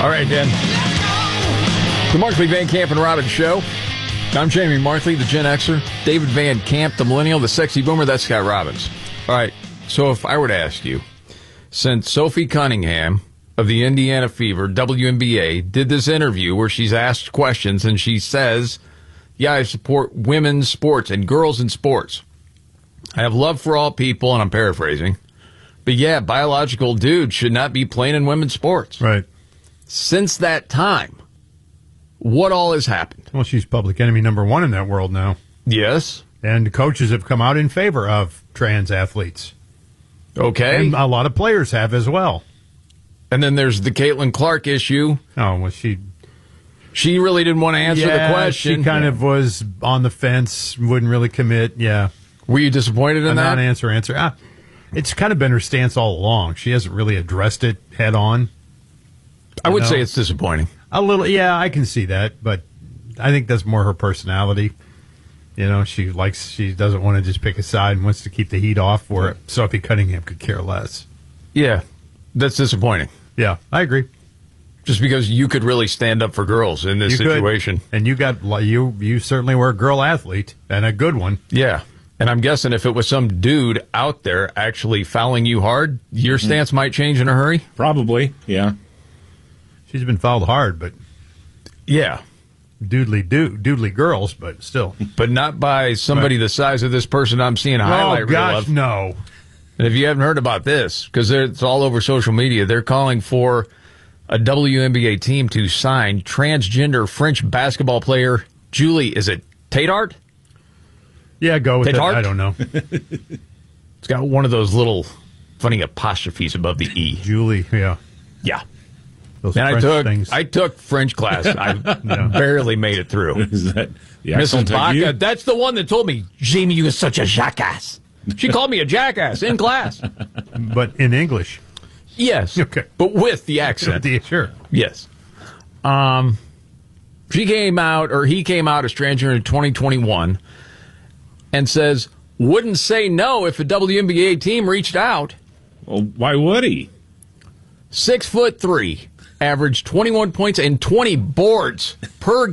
All right, Dan. The Markley, Van Camp, and Robbins Show. I'm Jamie Markley, the Gen Xer. David Van Camp, the Millennial, the Sexy Boomer. That's Scott Robbins. All right, so if I were to ask you, since Sophie Cunningham of the Indiana Fever, WNBA, did this interview where she's asked questions and she says, yeah, I support women's sports and girls in sports. I have love for all people, and I'm paraphrasing. But yeah, biological dudes should not be playing in women's sports. Right. Since that time, what all has happened? Well, she's public enemy number one in that world now. Yes. And coaches have come out in favor of trans athletes. Okay. And a lot of players have as well. And then there's the Caitlin Clark issue. Oh, well, she really didn't want to answer the question. She kind of was on the fence, wouldn't really commit. Yeah. Were you disappointed in that? Non-answer. It's kind of been her stance all along. She hasn't really addressed it head on. I would say it's disappointing. A little, yeah, I can see that, but I think that's more her personality. You know, she doesn't want to just pick a side and wants to keep the heat off, where Sophie Cunningham could care less. Yeah, that's disappointing. Yeah, I agree. Just because you could really stand up for girls in this situation. And you certainly were a girl athlete, and a good one. Yeah. And I'm guessing if it was some dude out there actually fouling you hard, your stance might change in a hurry? Probably, She's been fouled hard, but... Yeah. Doodly girls, but still. But not by somebody the size of this person I'm seeing a highlight reel of. No. And if you haven't heard about this, because it's all over social media, they're calling for a WNBA team to sign transgender French basketball player Julie, is it Tadart? Yeah, go with it. Tadart? I don't know. It's got one of those little funny apostrophes above the E. Julie, yeah. Yeah. Those And French things. I took French class. I barely made it through. Is that the Mrs. Baca, that's the one that told me, Jamie, you are such a jackass. She called me a jackass in class. But in English. Yes. Okay. But with the accent. Sure. Yes. He came out as transgender in 2021 and says, wouldn't say no if a WNBA team reached out. Well, why would he? 6'3", averaged 21 points and 20 boards per game.